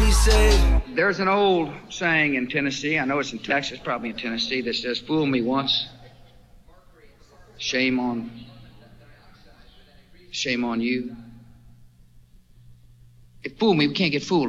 he said. There's an old saying in Tennessee, I know it's in Texas, probably in Tennessee, that says, fool me once, shame on you. If fool me, we can't get fooled.